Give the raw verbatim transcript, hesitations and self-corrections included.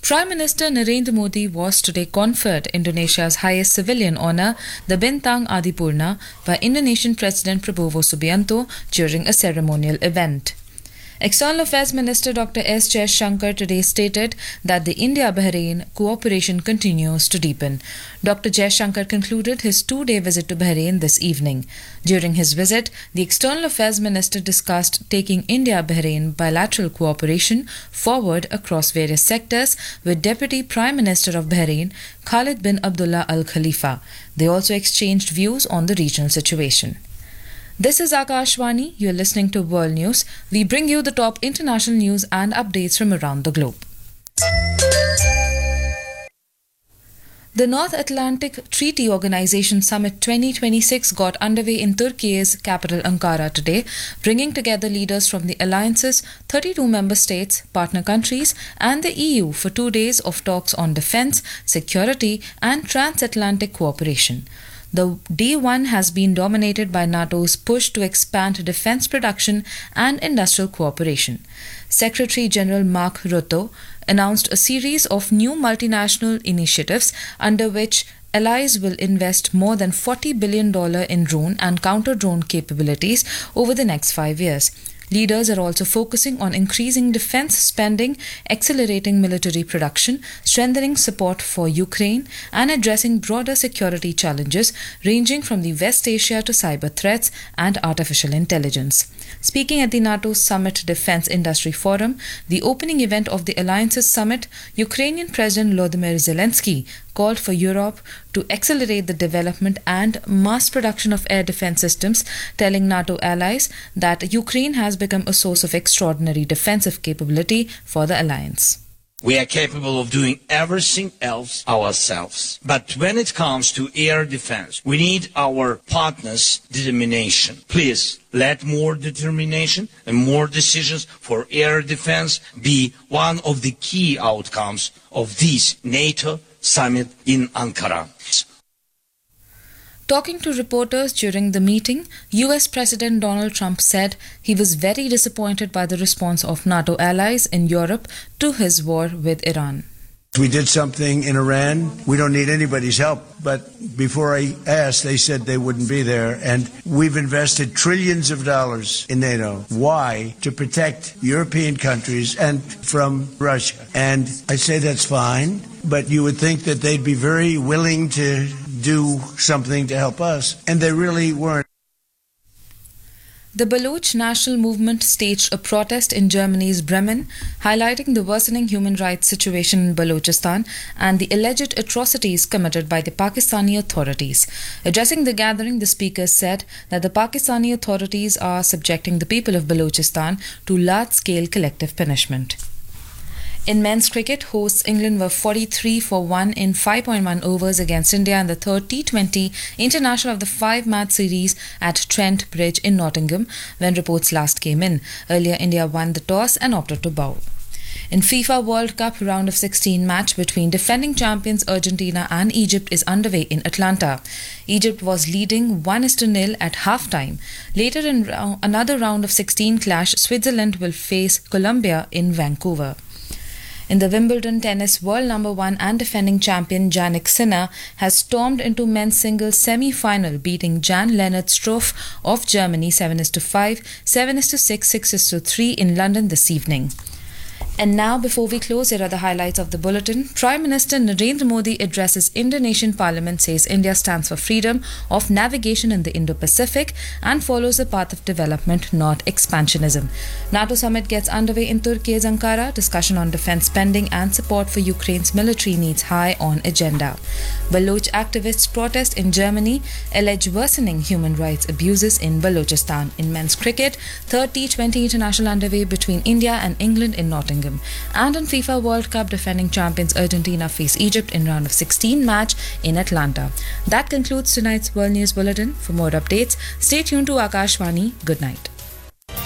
Prime Minister Narendra Modi was today conferred Indonesia's highest civilian honour, the Bintang Adipurna, by Indonesian President Prabowo Subianto during a ceremonial event. External Affairs Minister Doctor S. Jaishankar today stated that the India-Bahrain cooperation continues to deepen. Doctor Jaishankar concluded his two-day visit to Bahrain this evening. During his visit, the External Affairs Minister discussed taking India-Bahrain bilateral cooperation forward across various sectors with Deputy Prime Minister of Bahrain, Khalid bin Abdullah Al Khalifa. They also exchanged views on the regional situation. This is Akashvani. You are listening to World News. We bring you the top international news and updates from around the globe. The North Atlantic Treaty Organization Summit twenty twenty-six got underway in Turkey's capital Ankara today, bringing together leaders from the alliance's thirty-two member states, partner countries, and the E U for two days of talks on defense, security, and transatlantic cooperation. The day one has been dominated by NATO's push to expand defense production and industrial cooperation. Secretary General Mark Rutte announced a series of new multinational initiatives under which allies will invest more than forty billion dollars in drone and counter-drone capabilities over the next five years. Leaders are also focusing on increasing defense spending, accelerating military production, strengthening support for Ukraine, and addressing broader security challenges ranging from the West Asia to cyber threats and artificial intelligence. Speaking at the NATO Summit Defense Industry Forum, the opening event of the Alliance's summit, Ukrainian President Volodymyr Zelensky called for Europe to accelerate the development and mass production of air defense systems, telling NATO allies that Ukraine has become a source of extraordinary defensive capability for the alliance. We are capable of doing everything else ourselves. But when it comes to air defense, we need our partners' determination. Please, let more determination and more decisions for air defense be one of the key outcomes of this NATO summit in Ankara. Talking to reporters during the meeting, U S President Donald Trump said he was very disappointed by the response of NATO allies in Europe to his war with Iran. We did something in Iran. We don't need anybody's help. But before I asked, they said they wouldn't be there. And we've invested trillions of dollars in NATO. Why? To protect European countries and from Russia. And I say that's fine. But you would think that they'd be very willing to do something to help us. And they really weren't. The Baloch National Movement staged a protest in Germany's Bremen, highlighting the worsening human rights situation in Balochistan and the alleged atrocities committed by the Pakistani authorities. Addressing the gathering, the speakers said that the Pakistani authorities are subjecting the people of Balochistan to large-scale collective punishment. In men's cricket, hosts England were forty-three for one in five point one overs against India in the third T twenty international of the five-match series at Trent Bridge in Nottingham when reports last came in. Earlier, India won the toss and opted to bowl. In FIFA World Cup round of sixteen match between defending champions Argentina and Egypt is underway in Atlanta. Egypt was leading one to nil at half-time. Later in round, another round of sixteen clash, Switzerland will face Colombia in Vancouver. In the Wimbledon tennis, world number one and defending champion Jannik Sinner has stormed into men's singles semi-final, beating Jan-Lennard Struff of Germany seven to five, seven to six, six to three in London this evening. And now, before we close, here are the highlights of the bulletin. Prime Minister Narendra Modi addresses Indonesian Parliament, says India stands for freedom of navigation in the Indo-Pacific and follows the path of development, not expansionism. NATO summit gets underway in Turkey's Ankara. Discussion on defense spending and support for Ukraine's military needs high on agenda. Baloch activists protest in Germany, allege worsening human rights abuses in Balochistan. In men's cricket, third T twenty international underway between India and England in Nottingham. And in FIFA World Cup, defending champions Argentina face Egypt in round of sixteen match in Atlanta. That concludes tonight's World News Bulletin. For more updates, stay tuned to Akashvani. Good night.